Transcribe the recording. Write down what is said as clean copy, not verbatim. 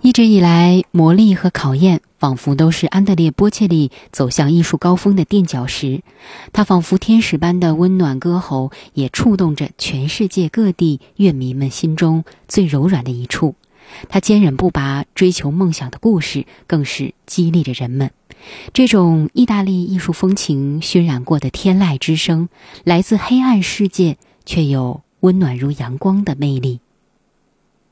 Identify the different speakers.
Speaker 1: 一直以来，磨砺和考验仿佛都是安德烈·波切利走向艺术高峰的垫脚石。他仿佛天使般的温暖歌喉，也触动着全世界各地乐迷们心中最柔软的一处。他坚韧不拔追求梦想的故事，更是激励着人们。这种意大利艺术风情熏染过的天籁之声，来自黑暗世界，却有温暖如阳光的魅力。